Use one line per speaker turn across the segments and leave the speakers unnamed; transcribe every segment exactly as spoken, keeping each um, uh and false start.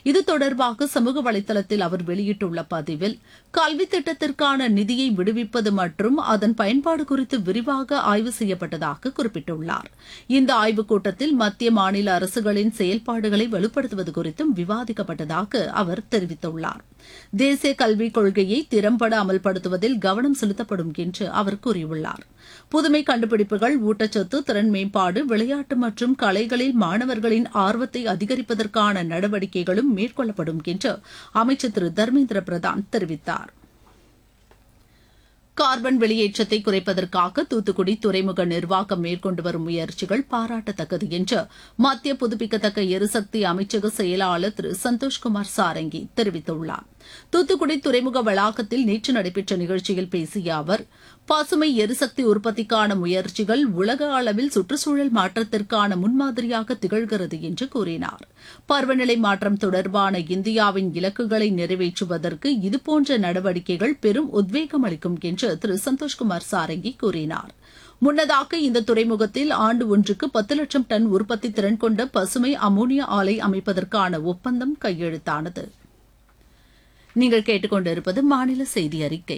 இது தொடர்பாக சமூக வலைதளத்தில் அவர் வெளியிட்டுள்ள பதிவில், கல்வி திட்டத்திற்கான நிதியை விடுவிப்பது மற்றும் அதன் பயன்பாடு குறித்து விரிவாக ஆய்வு செய்யப்பட்டதாக குறிப்பிட்டுள்ளார். இந்த ஆய்வுக் கூட்டத்தில் மத்திய மாநில அரசுகளின் செயல்பாடுகளை வலுப்படுத்துவது குறித்தும் விவாதிக்கப்பட்டதாக அவர் தெரிவித்துள்ளார். தேசிய கல்விக் கொள்கையை திறம்பட அமல்படுத்துவதில் கவனம் செலுத்தப்படும் என்று அவர் கூறியுள்ளார். புதுமை கண்டுபிடிப்புகள், ஊட்டச்சத்து, திறன் மேம்பாடு, விளையாட்டு மற்றும் கலைகளில் மாணவர்களின் ஆர்வத்தை அதிகரிப்பதற்கான நடவடிக்கைகளும் மேற்கொள்ளப்படும் என்று அமைச்சர் திரு தர்மேந்திர பிரதான் தெரிவித்தார். கார்பன் வெளியேற்றத்தை குறைப்பதற்காக தூத்துக்குடி துறைமுக நிர்வாகம் மேற்கொண்டு வரும் முயற்சிகள் பாராட்டத்தக்கது என்று மத்திய புதுப்பிக்கத்தக்க எரிசக்தி அமைச்சக செயலாளர் திரு சந்தோஷ்குமார் சாரங்கி தெரிவித்துள்ளார். தூத்துக்குடி துறைமுக வளாகத்தில் நேற்று நடைபெற்ற நிகழ்ச்சியில் பேசிய அவர், பசுமை எரிசக்தி உற்பத்திக்கான முயற்சிகள் உலக அளவில் சுற்றுச்சூழல் மாற்றத்திற்கான முன்மாதிரியாக திகழ்கிறது என்று கூறினார். பருவநிலை மாற்றம் தொடர்பான இந்தியாவின் இலக்குகளை நிறைவேற்றுவதற்கு இதுபோன்ற நடவடிக்கைகள் பெரும் உத்வேகம் அளிக்கும் என்று திரு சந்தோஷ்குமார் சாரங்கி கூறினார். முன்னதாக இந்த துறைமுகத்தில் ஆண்டு ஒன்றுக்கு பத்து லட்சம் டன் உற்பத்தி திறன் கொண்ட பசுமை அமோனியா ஆலை அமைப்பதற்கான ஒப்பந்தம் கையெழுத்தானது. நீங்கள் கேட்டுக்கொண்டிருப்பது மாநில செய்தி அறிக்கை.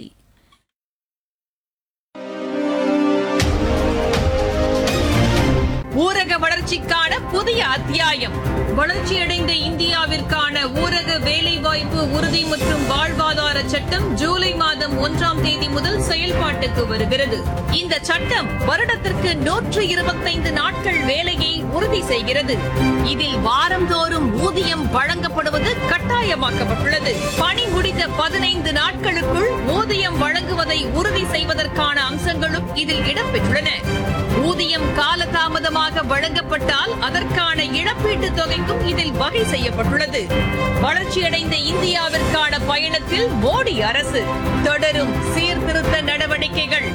ஊரக வளர்ச்சிக்கான புதிய அத்தியாயம். வளர்ச்சியடைந்த இந்தியாவிற்கான ஊரக வேலைவாய்ப்பு உறுதி மற்றும் வாழ்வாதார சட்டம் ஜூலை மாதம் ஒன்றாம் தேதி முதல் செயல்பாட்டுக்கு வருகிறது. இந்த சட்டம் வருடத்திற்கு நூற்று இருபத்தைந்து நாட்கள் வேலையை உறுதி செய்கிறது. இதில் வாரந்தோறும் ஊதியம் வழங்கப்படுவது கட்டாயமாக்கப்பட்டுள்ளது. பணி முடிந்த பதினைந்து நாட்களுக்குள் ஊதியம் வழங்குவதை உறுதி செய்வதற்கான அம்சங்களும் இதில் இடம்பெற்றுள்ளன. ஊதியம் காலதாமதமாக வழங்கப்பட்டால் அதற்கான இழப்பீட்டுத் தொகைக்கும் இதில் வகை செய்யப்பட்டுள்ளது. வளர்ச்சியடைந்த இந்தியாவிற்கான பயணத்தில் மோடி அரசு தொடரும் சீர்திருத்த நடவடிக்கைகள்.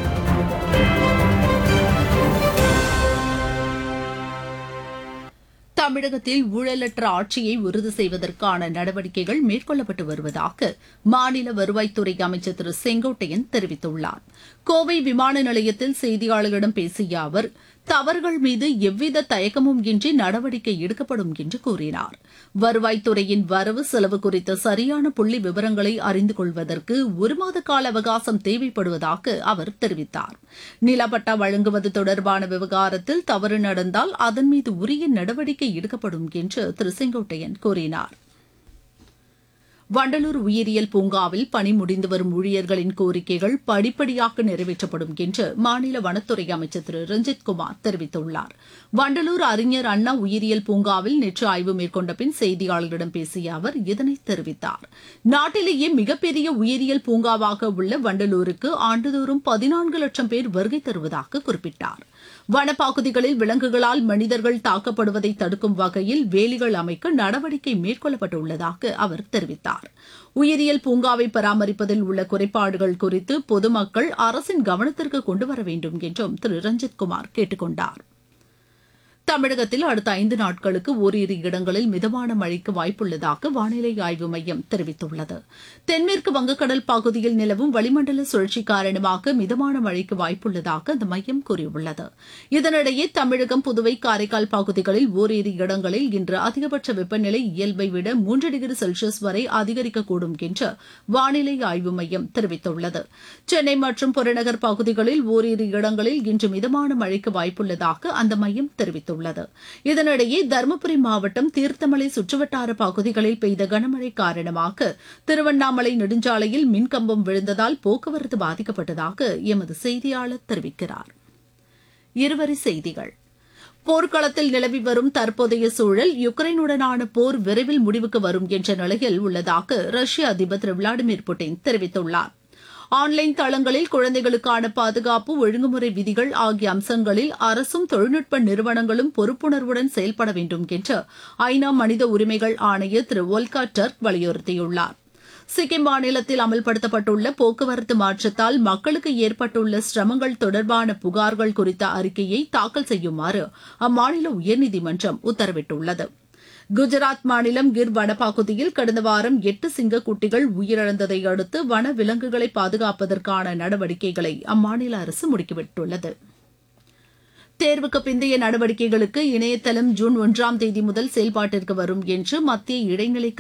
தமிழகத்தில் ஊழலற்ற ஆட்சியை உறுதி செய்வதற்கான நடவடிக்கைகள் மேற்கொள்ளப்பட்டு வருவதாக மாநில வருவாய்த்துறை அமைச்சர் திரு செங்கோட்டையன் தெரிவித்துள்ளார். கோவை விமான நிலையத்தில் செய்தியாளர்களிடம் பேசிய அவர், தவறுகள் மீது எவ்வித தயக்கமும் இன்றி நடவடிக்கை எடுக்கப்படும் என்று கூறினார். வருவாய்த்துறையின் வரவு செலவு குறித்த சரியான புள்ளி விவரங்களை அறிந்து கொள்வதற்கு ஒரு மாத கால அவகாசம் தேவைப்படுவதாக அவர் தெரிவித்தார். நிலப்பட்டா வழங்குவது தொடர்பான விவகாரத்தில் தவறு நடந்தால் அதன் மீது உரிய நடவடிக்கை எடுக்கப்படும் என்று திரு செங்கோட்டையன் கூறினார். வண்டலூர் உயிரியல் பூங்காவில் பணி முடிந்து வரும் ஊழியர்களின் கோரிக்கைகள் படிப்படியாக நிறைவேற்றப்படும் என்று மாநில வனத்துறை அமைச்சர் திரு ரஞ்சித்குமார் தெரிவித்துள்ளார். வண்டலூர் அறிஞர் அண்ணா உயிரியல் பூங்காவில் நேற்று ஆய்வு மேற்கொண்ட பின் செய்தியாளர்களிடம் பேசிய அவர் இதனை தெரிவித்தார். நாட்டிலேயே மிகப்பெரிய உயிரியல் பூங்காவாக உள்ள வண்டலூருக்கு ஆண்டுதோறும் பதினான்கு லட்சம் பேர் வருகை தருவதாக குறிப்பிட்டார். வனப்பகுதிகளில் விலங்குகளால் மனிதர்கள் தாக்கப்படுவதை தடுக்கும் வகையில் வேலிகள் அமைக்க நடவடிக்கை மேற்கொள்ளப்பட்டுள்ளதாக அவர் தெரிவித்தார். உயிரியல் பூங்காவை பராமரிப்பதில் உள்ள குறைபாடுகள் குறித்து பொதுமக்கள் அரசின் கவனத்திற்கு கொண்டுவர வேண்டும் என்றும் திரு ரஞ்சித்குமார் கேட்டுக் கொண்டார். தமிழகத்தில் அடுத்த ஐந்து நாட்களுக்கு ஓரிரு இடங்களில் மிதமான மழைக்கு வாய்ப்புள்ளதாக வானிலை ஆய்வு மையம் தெரிவித்துள்ளது. தென்மேற்கு வங்கக்கடல் பகுதியில் நிலவும் வளிமண்டல சுழற்சி காரணமாக மிதமான மழைக்கு வாய்ப்புள்ளதாக அந்த மையம் கூறியுள்ளது. இதனிடையே தமிழகம், புதுவை, காரைக்கால் பகுதிகளில் ஓரிரு இடங்களில் இன்று அதிகபட்ச வெப்பநிலை இயல்பை விட மூன்று டிகிரி செல்சியஸ் வரை அதிகரிக்கக்கூடும் என்று வானிலை ஆய்வு மையம் தெரிவித்துள்ளது. சென்னை மற்றும் புறநகர் பகுதிகளில் ஓரிரு இடங்களில் இன்று மிதமான மழைக்கு வாய்ப்புள்ளதாக அந்த மையம் தெரிவித்துள்ளது. இதனிடையே தருமபுரி மாவட்டம் தீர்த்தமலை சுற்றுவட்டார பகுதிகளில் பெய்த கனமழை காரணமாக திருவண்ணாமலை நெடுஞ்சாலையில் மின்கம்பம் விழுந்ததால் போக்குவரத்து பாதிக்கப்பட்டதாக எமது செய்தியாளர் தெரிவிக்கிறார். இருவரி செய்திகள். போர்க்களத்தில் நிலவி வரும் தற்போதைய சூழல் யுக்ரைனுடனான போர் விரைவில் முடிவுக்கு வரும் என்ற நிலையில் உள்ளதாக ரஷ்ய அதிபர் திரு விளாடிமிர் புட்டின் தெரிவித்துள்ளார். ஆன்லைன் தளங்களில் குழந்தைகளுக்கான பாதுகாப்பு, ஒழுங்குமுறை விதிகள் ஆகிய அம்சங்களில் அரசும் தொழில்நுட்ப நிறுவனங்களும் பொறுப்புணர்வுடன் செயல்பட வேண்டும் என்று ஐநா மனித உரிமைகள் ஆணையர் திரு வோல்கர் டர்க் வலியுறுத்தியுள்ளார். சிக்கிம் மாநிலத்தில் அமல்படுத்தப்பட்டுள்ள போக்குவரத்து மாற்றத்தால் மக்களுக்கு ஏற்பட்டுள்ள சிரமங்கள் தொடர்பான புகார்கள் குறித்த அறிக்கையை தாக்கல் செய்யுமாறு அம்மாநில உயர்நீதிமன்றம் உத்தரவிட்டுள்ளது. குஜராத் மாநிலம் கிர் வனப்பகுதியில் கடந்த வாரம் எட்டு சிங்கக்குட்டிகள் உயிரிழந்ததை அடுத்து வன விலங்குகளை பாதுகாப்பதற்கான நடவடிக்கைகளை அம்மாநில அரசு முடுக்கிவிட்டுள்ளது. தேர்வுக்கு பிந்தைய நடவடிக்கைகளுக்கு இணையதளம் ஜூன் ஒன்றாம் தேதி முதல் செயல்பாட்டிற்கு வரும் என்று மத்திய இடைநிலை